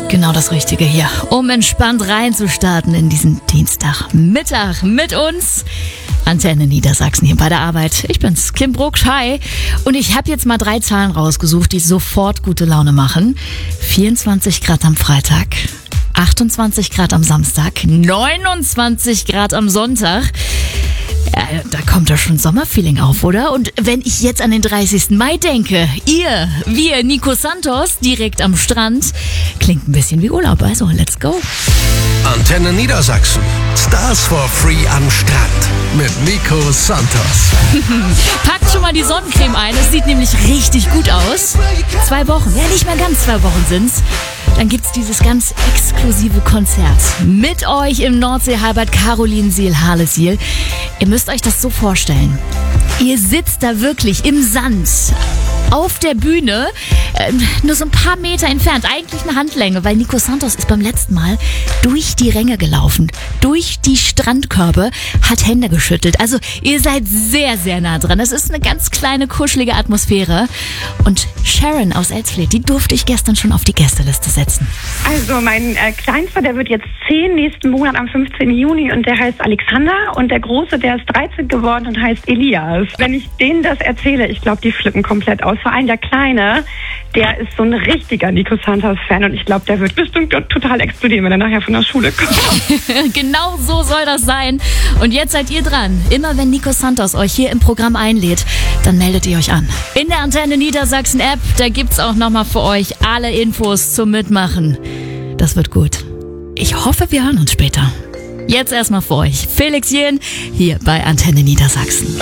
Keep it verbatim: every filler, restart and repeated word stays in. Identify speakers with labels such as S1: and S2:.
S1: Genau das Richtige hier, um entspannt reinzustarten in diesen Dienstagmittag mit uns. Antenne Niedersachsen hier bei der Arbeit. Ich bin's, Kim Brucksch, hi. Und ich habe jetzt mal drei Zahlen rausgesucht, die sofort gute Laune machen. vierundzwanzig Grad am Freitag, achtundzwanzig Grad am Samstag, neunundzwanzig Grad am Sonntag. Ja, da kommt doch schon Sommerfeeling auf, oder? Und wenn ich jetzt an den dreißigsten Mai denke, ihr, wir, Nico Santos, direkt am Strand, klingt ein bisschen wie Urlaub, also let's go.
S2: Antenne Niedersachsen. Stars for Free am Strand mit Nico Santos.
S1: Packt schon mal die Sonnencreme ein, es sieht nämlich richtig gut aus. Zwei Wochen, ja nicht mehr ganz zwei Wochen sind's. Dann gibt's dieses ganz exklusive Konzert mit euch im Nordsee-Halbad Carolinsiel-Harlesiel. Ihr müsst euch das so vorstellen. Ihr sitzt da wirklich im Sand auf der Bühne, äh, nur so ein paar Meter entfernt, eigentlich eine Handlänge, weil Nico Santos ist beim letzten Mal durch die Ränge gelaufen, durch die Strandkörbe, hat Hände geschüttelt. Also ihr seid sehr, sehr nah dran. Es ist eine ganz kleine, kuschelige Atmosphäre. Und Sharon aus Elsfleth, die durfte ich gestern schon auf die Gästeliste setzen.
S3: Also mein äh, Kleinster, der wird jetzt zehn nächsten Monat am fünfzehnten Juni und der heißt Alexander. Und der Große, der ist dreizehn geworden und heißt Elias. Wenn ich denen das erzähle, ich glaube, die flippen komplett aus. Vor allem der Kleine, der ist so ein richtiger Nico Santos-Fan und ich glaube, der wird bestimmt total explodieren, wenn er nachher von der Schule kommt.
S1: Genau so soll das sein. Und jetzt seid ihr dran. Immer wenn Nico Santos euch hier im Programm einlädt, dann meldet ihr euch an. In der Antenne Niedersachsen App, da gibt's auch nochmal für euch alle Infos zum Mitmachen. Das wird gut. Ich hoffe, wir hören uns später. Jetzt erstmal für euch Felix Jähn hier bei Antenne Niedersachsen.